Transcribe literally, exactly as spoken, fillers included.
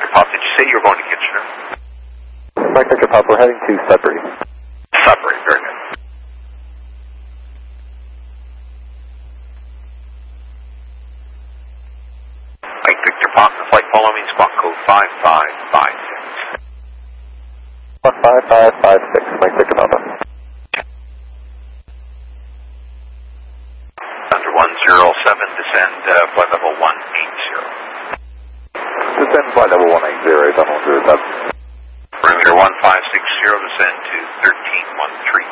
Pop, did you say you were going to Kitchener? Mike Victor Pop, we're heading to Sudbury. Sudbury, very good. Mike Victor Pop, the flight following squawk code five five five six. five five five six, Mike Victor Papa. Under one zero seven, descend uh, flight level one eight zero. Descend flight level one eight zero, Donald zero seven. Perimeter one five six zero, descend to thirteen one three.